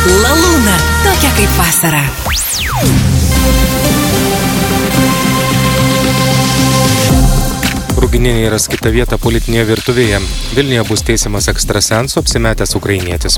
Laluna, tokia kaip vasara. Rugininėje ras kita vieta politinėje virtuvėje. Vilniuje bus teisiamas ekstrasensu apsimetęs ukrainietis.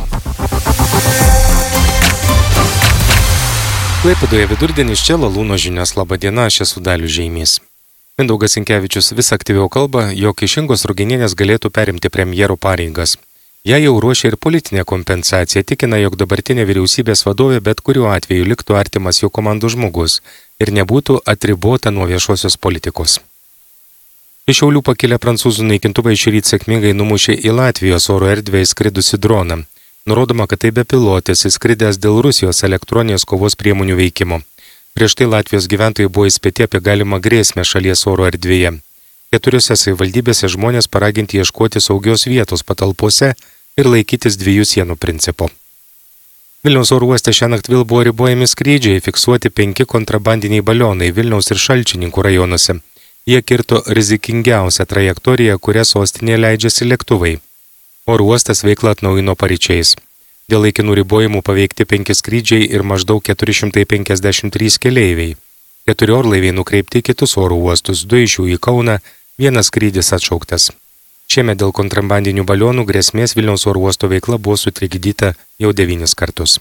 Klaipėdoje vidurdienis, čia Lalūno žinios. Labą dieną, aš esu Dalius Žeimys. Mindaugas Sinkevičius vis aktyviau kalba, jog iš Ingos Ruginienės galėtų perimti premjero pareigas. Jie jau ruošia ir politinę kompensaciją, tikina, jog dabartinė vyriausybės vadovė bet kuriuo atveju liktų artimas jų komandų žmogus ir nebūtų atribota nuo viešosios politikos. Iš Šiaulių pakilę prancūzų naikintuvai šįryt sėkmingai numušė į Latvijos oro erdvę įskridusi droną. Nurodoma, kad tai bepilotis įskridęs dėl Rusijos elektroninės kovos priemonių veikimo. Prieš tai Latvijos gyventojai buvo įspėti apie galimą grėsmę šalies oro erdvėje. 4 savivaldybėse žmonės paraginti ieškoti saugios vietos patalpose ir laikytis 2 sienų principo. Vilniaus oro uoste šiąnakt vėl buvo ribojami skrydžiai, fiksuoti 5 kontrabandiniai balionai Vilniaus ir Šalčininkų rajonuose. Jie kirto rizikingiausią trajektoriją, kurią sostinėje leidžiasi lėktuvai. Oro uostas veiklą atnaujino paryčiais. Dėl laikinų ribojimų paveikti 5 skrydžiai ir maždaug 453 keleiviai. 4 orlaiviai nukreipti į kitus oro uostus, 2 iš jų į Kauną, 1 skrydis atšauktas. Šiemet dėl kontrabandinių balionų grėsmės Vilniaus oro uosto veikla buvo sutrikdyta jau 9 kartus.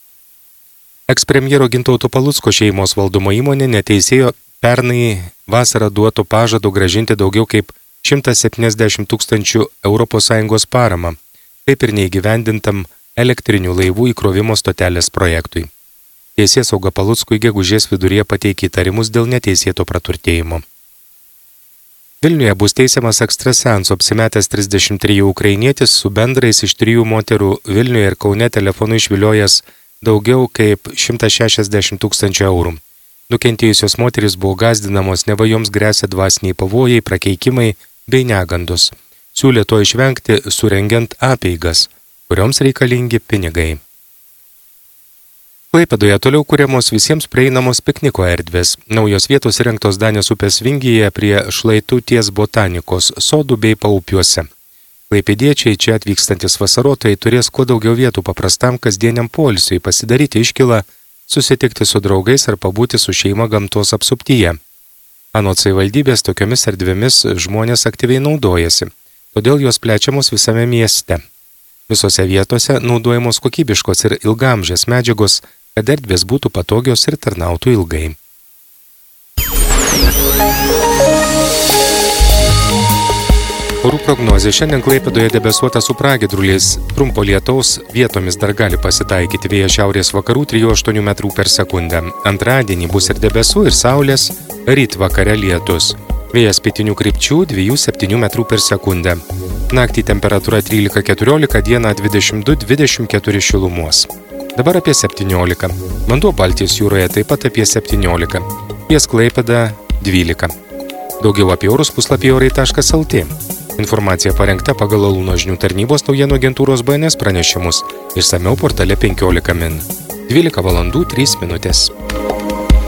Ekspremjero Gintauto Palucko šeimos valdoma įmonė neteisėjo pernai vasarą duoto pažado grąžinti daugiau kaip 170 000 ES paramą, taip ir neįgyvendintam elektrinių laivų įkrovimo stotelės projektui. Teisėsauga Paluckui gegužės viduryje pateikė įtarimus dėl neteisėto praturtėjimo. Vilniuje bus teisiamas ekstrasensu apsimetęs 33 ukrainietis su bendrais iš 3 moterų Vilniuje ir Kaune telefonu išviliojęs daugiau kaip 160 000 eurų. Nukentėjusios moterys buvo gąsdinamos, neva joms gresia dvasiniai pavojai, prakeikimai bei negandus. Siūlė to išvengti, surengiant apeigas, kurioms reikalingi pinigai. Klaipėdoje toliau kuriamos visiems prieinamos pikniko erdvės. Naujos vietos įrengtos Danės upės vingyje prie šlaitų ties botanikos sodų bei paupiuose. Klaipėdiečiai čia atvykstantis vasarotojai turės kuo daugiau vietų paprastam kasdieniam poilsiui, pasidaryti iškylą, susitikti su draugais ar pabūti su šeima gamtos apsuptyje. Anot savivaldybės tokiomis erdvėmis žmonės aktyviai naudojasi, todėl jos plečiamos visame mieste. Visose vietose naudojamos kokybiškos ir ilgamžės medžiagos, kad erdvės būtų patogios ir tarnautų ilgai. Orų prognozė. Šiandien Klaipėdoje debesuota su pragiedruliais. Trumpo lietaus vietomis dar gali pasitaikyti, vėjas šiaurės vakarų 3-8 m/s. Antradienį bus ir debesų, ir saulės, rytvakare lietus. Vėjas pietinių krypčių 2-7 m/s. Naktį temperatūra 13-14, dieną 22-24 šilumos. Dabar apie 17. Vanduo Baltijos jūroje taip pat apie 17. Ties Klaipėda 12. Daugiau apie orus puslapyje orai.lt. Informacija parengta pagal Lalūno žinių tarnybos naujienų agentūros BNS pranešimus. Išsamiau portale 15 min. 12 valandų 3 minutės.